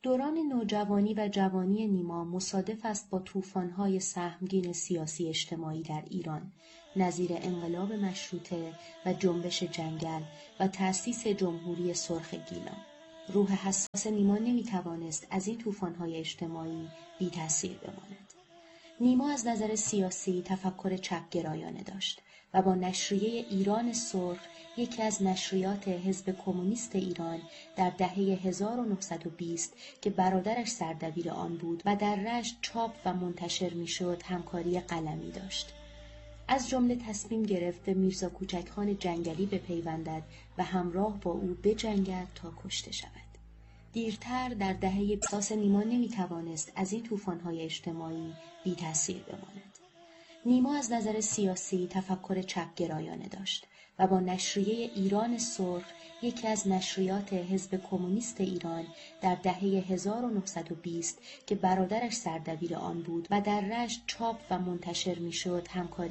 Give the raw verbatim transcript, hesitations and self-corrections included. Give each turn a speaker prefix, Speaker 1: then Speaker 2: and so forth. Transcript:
Speaker 1: دوران نوجوانی و جوانی نیما مصادف است با طوفان‌های سهمگین سیاسی اجتماعی در ایران، نظیر انقلاب مشروطه و جنبش جنگل و تأسیس جمهوری سرخ گیلان. روح حساس نیما نمی‌توانست از این طوفان‌های اجتماعی بی تأثیر بماند. نیما از نظر سیاسی تفکر چپگرایانه داشت و با نشریه ایران سرخ، یکی از نشریات حزب کمونیست ایران، در دهه هزار و نهصد و بیست که برادرش سردبیر آن بود و در رشت چاپ و منتشر میشد، همکاری قلمی داشت. از جمله تصمیم گرفت به میرزا کوچکخان جنگلی بپیوندد و همراه با او بجنگد تا کشته شود. دیرتر در دهه احساس نیما نمیتوانست از این طوفان‌های اجتماعی بی تأثیر بماند. نیما از نظر سیاسی تفکر چپگرایانه داشت و با نشریه ایران سرخ، یکی از نشریات حزب کمونیست ایران، در دهه هزار و نهصد و بیست که برادرش سردبیر آن بود و در رشت چاپ و منتشر میشد، همکاری